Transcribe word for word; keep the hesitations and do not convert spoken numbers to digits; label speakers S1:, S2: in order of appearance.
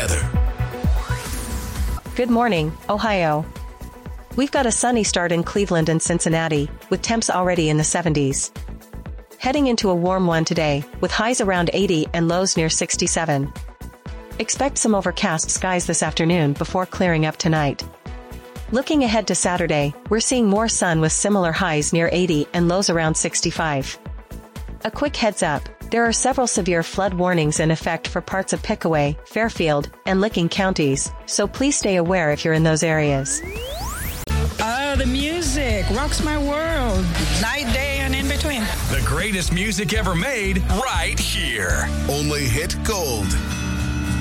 S1: weather.
S2: Good morning, Ohio. We've got a sunny start in Cleveland and Cincinnati, with temps already in the seventies. Heading into a warm one today, with highs around eighty and lows near sixty-seven. Expect some overcast skies this afternoon before clearing up tonight. Looking ahead to Saturday, we're seeing more sun with similar highs near eighty and lows around sixty-five. A quick heads up, there are several severe flood warnings in effect for parts of Pickaway, Fairfield, and Licking counties, so please stay aware if you're in those areas.
S3: Oh, the music rocks my world. Night, day, and in between.
S1: The greatest music ever made right here. Only Hit Gold.